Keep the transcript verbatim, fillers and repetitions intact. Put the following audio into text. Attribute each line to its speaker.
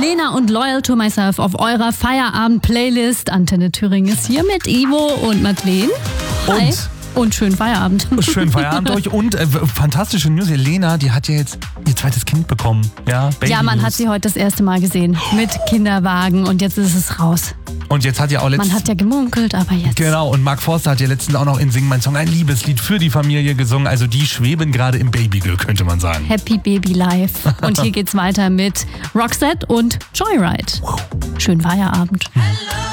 Speaker 1: Lena und Loyal to Myself auf eurer Feierabend-Playlist. Antenne Thüringen ist hier mit Ivo und Madeleine. Hi.
Speaker 2: Und
Speaker 1: Und schönen Feierabend.
Speaker 2: Schönen Feierabend euch. Und äh, fantastische News. Lena, die hat ja jetzt ihr zweites Kind bekommen. Ja, Baby
Speaker 1: ja, man
Speaker 2: News.
Speaker 1: hat sie heute das erste Mal gesehen. Mit Kinderwagen. Und jetzt ist es raus.
Speaker 2: Und jetzt hat ja auch letztens...
Speaker 1: Man hat ja gemunkelt, aber jetzt...
Speaker 2: Genau, und Mark Forster hat ja letztens auch noch in Sing mein Song ein Liebeslied für die Familie gesungen. Also die schweben gerade im Babyglück, könnte man sagen.
Speaker 1: Happy Baby Life. Und hier geht's weiter mit Roxette und Joyride. Schönen Feierabend.
Speaker 2: Hm.